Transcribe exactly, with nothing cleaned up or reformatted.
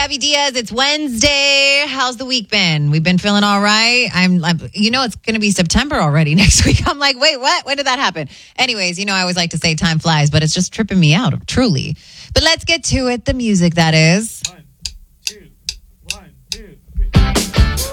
Gabby Diaz, it's Wednesday. How's the week been? We've been feeling all right. I'm, I'm you know, it's going to be September already next week. I'm like, wait, what? When did that happen? Anyways, you know, I always like to say time flies, but it's just tripping me out, truly. But let's get to it. The music, that is.